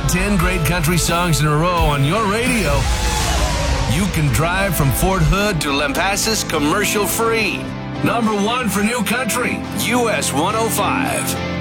10 great country songs in a row on your radio, you can drive from Fort Hood to Lampasas commercial free. Number 1 for new country, US 105.